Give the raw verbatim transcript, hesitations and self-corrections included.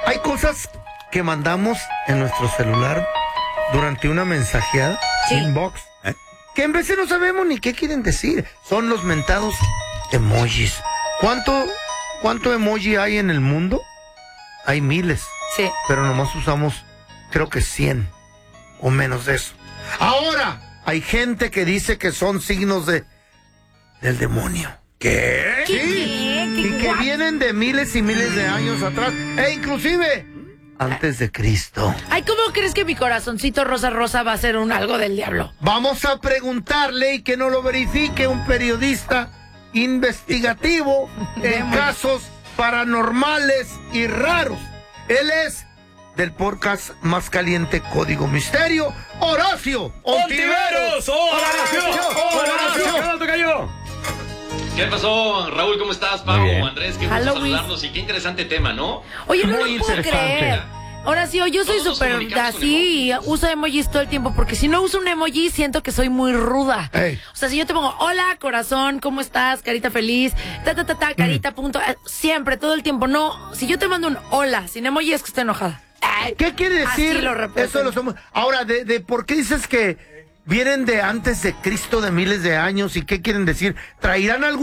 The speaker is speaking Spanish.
Hay cosas que mandamos en nuestro celular durante una mensajeada, sí. inbox, ¿eh? que en veces no sabemos ni qué quieren decir. Son los mentados emojis. ¿Cuánto, cuánto emoji hay en el mundo? Hay miles. Sí. Pero nomás usamos, creo que cien o menos de eso. Ahora, hay gente que dice que son signos de del demonio. ¿Qué? ¿Qué? Sí. ¿Qué? Y que vienen de miles y miles de años atrás, e inclusive antes de Cristo. Ay, ¿cómo crees que mi corazoncito rosa rosa va a ser un algo del diablo? Vamos a preguntarle y que no lo verifique un periodista investigativo en casos paranormales y raros. Él es del podcast más caliente Código Misterio, Horacio Ontiveros. ¡Horacio! ¡Horacio! ¡Horacio! ¿Qué pasó, Raúl? ¿Cómo estás? Pau, Andrés, qué gusto Halloween. saludarnos y qué interesante tema, ¿no? Oye, no Muy lo puedo interesante. creer. Horacio, yo soy Todos nos súper comunicamos con así y uso emojis todo el tiempo, porque si no uso un emoji siento que soy muy ruda. Ey. O sea, si yo te pongo, hola, corazón, ¿cómo estás? Carita feliz, ta, ta, ta, ta, carita, punto, eh, siempre, todo el tiempo. No, si yo te mando un hola sin emoji es que estoy enojada. Ay, ¿Qué quiere así decir? lo represento. Eso lo somos. Ahora, de, de por qué dices que vienen de antes de Cristo, de miles de años, y qué quieren decir? ¿Traerán algún